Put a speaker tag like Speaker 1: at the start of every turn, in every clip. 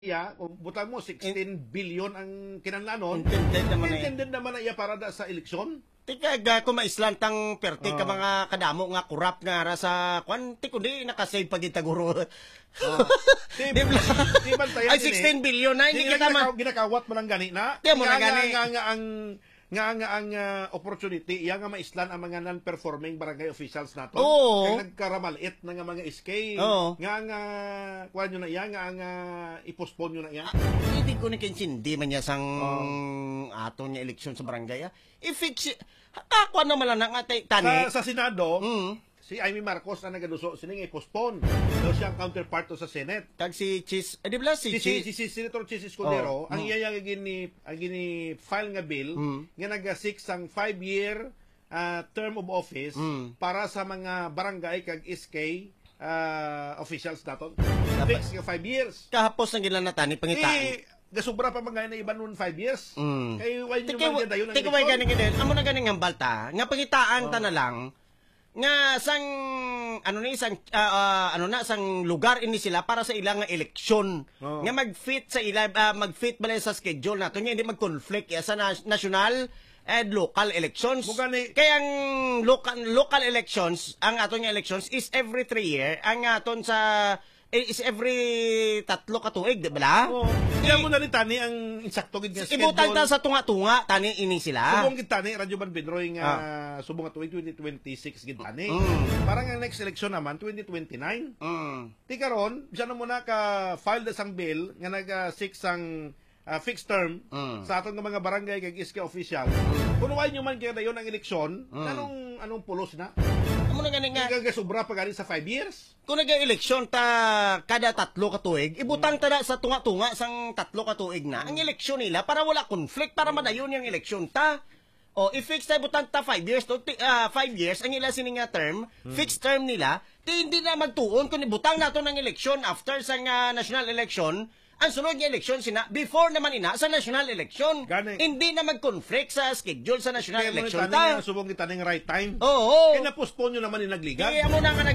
Speaker 1: kung butang mo 16 billion ang kinanlanon, intended naman na iya para da sa eleksyon.
Speaker 2: Tika kung maislantang perti ka mga kadamo nga kurap nga ra sa kwan, ti kundi nakasave pag itaguro. Ay 16 billion na hindi kita
Speaker 1: ginakawat mo lang gani na.
Speaker 2: Mo na gani
Speaker 1: ang opportunity iya nga maislan ang mga non-performing barangay officials nato.
Speaker 2: Kaya
Speaker 1: nagkaramalit na nga mga SK nga kuan nyo na iya nga i-postpone nyo na iya.
Speaker 2: Hindi ko nakinsindi man niya sang ato niya eleksyon sa barangay. I-fix kakuan naman lang nga tani
Speaker 1: sa Senado. Si Amy Marcos na nagaduso sining i-postpone. So siya ang counterpart to sa Senate.
Speaker 2: Kag si Chis, di ba si
Speaker 1: Senator Chis Escudero, ang iya gini file nga bill nga naga-6 ang 5-year term of office para sa mga barangay kag SK officials naton. Fix nga 5 years.
Speaker 2: Kahapos ang ginanatani pangitaan.
Speaker 1: Gasubra pa mga na iba noon 5 years. Kay why nyo man dayon ang
Speaker 2: eleksyon. Why ganing gid. Amo na ganing ang balta nga pangitaan ta na lang nga sang sang lugar ini sila para sa ilang eleksyon nga mag-fit sa mag-fit bala sa schedule nato nga hindi mag-conflict sa national and local elections. Kaya ang local elections, ang aton nga elections is every 3 year, ang aton sa is every 3 ka tuig, di ba?
Speaker 1: Kaya mo na ni tani ang insakto gid nga schedule.
Speaker 2: Ibutan ta sa tunga-tunga tani ini sila.
Speaker 1: Subong gid tani Radyo Ban Bedroy nga subong nga tuig 2026 gid tani. Parang ang next election naman 2029. Ti karon, bisan mo na ka file da sang bill nga naga 6 ang fixed term sa aton nga mga barangay kag SK official. Kung why nyo man kaya dayon ang eleksyon, anong pulos na?
Speaker 2: Amo na gani nga
Speaker 1: sobra pa gani sa 5 years.
Speaker 2: Kung nag-eleksyon ta kada 3 ka tuig, ibutang ta na sa tunga-tunga sang 3 ka tuig na ang eleksyon nila para wala conflict, para madayon yung eleksyon ta. O i-fix ta ibutang ta 5 years to 5 years ang ila sining nga term, fixed term nila, hindi na magtuon kung ibutang nato ng eleksyon after sa national election. Ang sunod nga eleksyon sina before naman ina sa national election. Hindi na mag-conflict sa schedule sa national election ta.
Speaker 1: Kaya subong kita ning right time.
Speaker 2: Oo.
Speaker 1: Kaya na-postpone nyo naman yung nagligan.
Speaker 2: Kaya amo na nga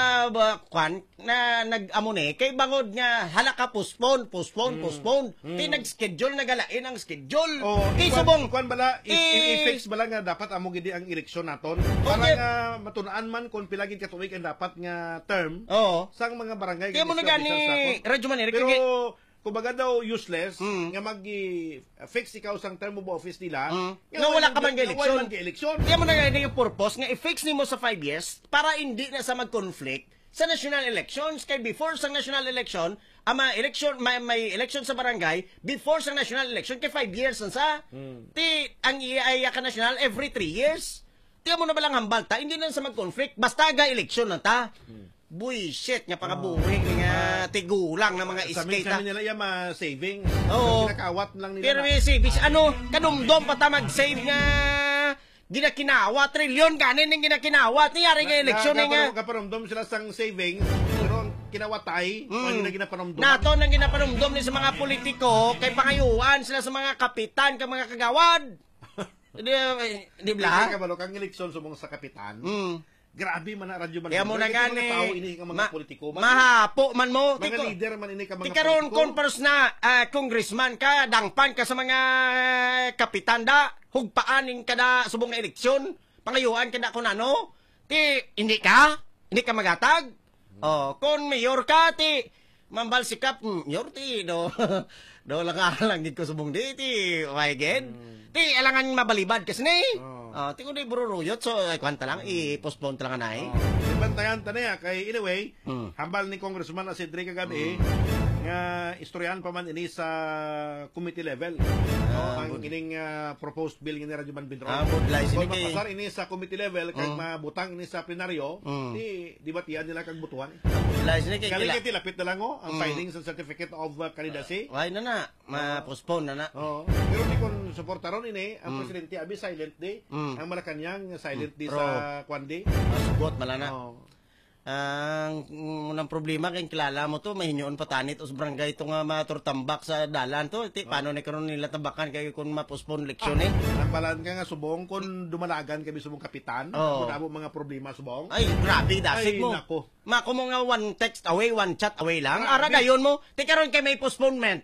Speaker 2: nag-amone kay bangod nga halaka postpone. Kaya nag-schedule nagalain ang schedule.
Speaker 1: Kay subong kuan bala i-fix bala nga dapat amo gid ang eleksyon naton. Para nga matunaan man kung pila gid ka tuig ang dapat nga term sang mga barangay.
Speaker 2: Kaya mo na gani Radyo Man
Speaker 1: pero kumbaga daw useless nga mag-fix ikaw sang term of office nila
Speaker 2: nga wala ka man eleksyon. Kaya mo na yung purpose nga i-fix nimo sa 5 years para hindi na sa mag-conflict sa national elections. Kay before sa national election, may election sa barangay before sa national election kay 5 years sa ang iya ka national every 3 years. Tiya mo na balang hambal ta, hindi na sa mag-conflict basta ga eleksyon na ta. Bullshit nga pagabuhi nga tigulang na mga skate.
Speaker 1: Sa nila yung savings. Ginakawat lang nila.
Speaker 2: Pero savings kanumdom pa ta mag-save nga ginakinawa trilyon ganin ning ginakinawa niyari nga eleksyon nga
Speaker 1: kaparumdom sila sang savings pero ang kinawatay ano na ginaparumdom
Speaker 2: nato nang ginaparumdom ni sa mga politiko kay pangayuan sila sa mga kapitan kay mga kagawad. Di ba?
Speaker 1: Kabalo kang eleksyon sumong sa kapitan. Grabe man na Radyo Man.
Speaker 2: Kaya mo na gani.
Speaker 1: Ini ka mga politiko man.
Speaker 2: Mahapo man mo.
Speaker 1: Mga leader man ini ka mga
Speaker 2: politiko. Ikaroon na congressman ka, dangpan ka sa mga kapitan da, hugpaaning ka da subong na eleksyon, pangayuan ka da kung ano. Hindi ka magatag. Kung mayor ka, mambal sikap, mayor do lang gid ko subong di, why again? Alangan mabalibad kasi ni. Tingo na bururuyot, so kwanta lang, i-postpone talaga na
Speaker 1: Bantayan ta na kay anyway, hambal ni Congressman na si Dre kagabi, nga istoryahan pa man ini sa committee level. Ang kining proposed bill ni Radyo Man Bedroy. Kung mapasar ini sa committee level, kag mabutang ini sa plenaryo, di batian nila kag butuan. Kaya tilapit na lang ang filings and certificate of candidacy.
Speaker 2: Why na ma-postpone na.
Speaker 1: Pero di kon suportaron ini, ang presidente abi silent day. Ang Malacanang silent day sa Kwandi.
Speaker 2: Masugot malana. Ang unang problema kay kilala mo to, mahinyoon patanit os barangay to nga maturtambak sa dalan to. Paano na karon nila tambakan kay kung mapospone leksyon eh.
Speaker 1: Ang balan ka nga subong kung dumalagan kami subong kapitan, kung amo mga problema subong.
Speaker 2: Ay, grabe dasig mo.
Speaker 1: Nako.
Speaker 2: Mako mo nga one text away, one chat away lang. Ara dayon mo, ti karon kay may postponement.